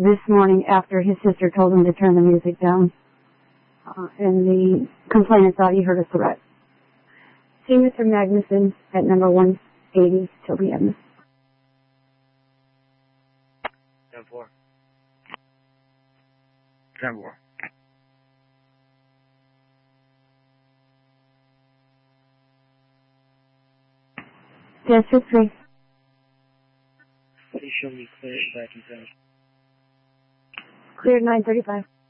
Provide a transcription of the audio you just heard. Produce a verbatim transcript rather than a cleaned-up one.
this morning after his sister told him to turn the music down. Uh, and the complainant thought he heard a threat. See Mister Magnuson at number one eighty Toby Avenue. ten four. ten four. District three. Please show me clear back and finish. Cleared nine thirty-five.